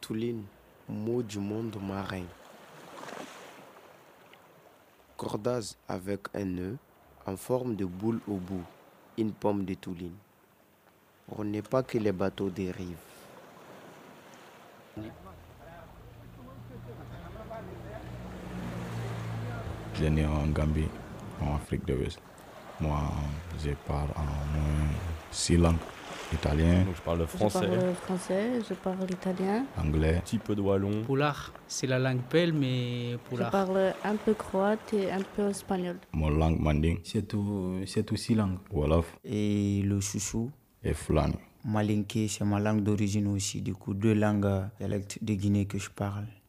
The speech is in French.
Touline, mot du monde marin. Cordage avec un nœud en forme de boule au bout, une pomme de Touline. On n'est pas que les bateaux dérivent. Je suis né en Gambie, en Afrique de l'Ouest. Moi, je parle en moins 6 langues. Italien, Donc je parle français, Je parle français, je parle italien. anglais, un petit peu de wallon. Poulard, c'est la langue pelle, mais Je poulard. parle un peu croate et un peu espagnol. mon langue manding, C'est aussi langue. Wolof Et le chouchou, et Fulani. malinké, c'est ma langue d'origine aussi. Du coup, 2 langues dialectes de Guinée que je parle.